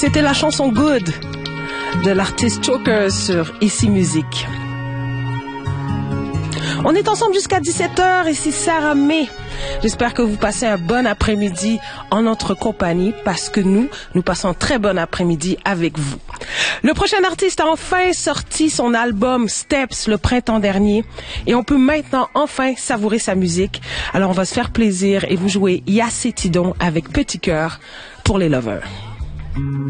C'était la chanson Good de l'artiste Chokers sur Ici Musique. On est ensemble jusqu'à 17h, ici Sarah May. J'espère que vous passez un bon après-midi en notre compagnie parce que nous passons un très bon après-midi avec vous. Le prochain artiste a enfin sorti son album Steps le printemps dernier et on peut maintenant enfin savourer sa musique. Alors on va se faire plaisir et vous jouer Yassé Tidon avec Petit Cœur pour les lovers.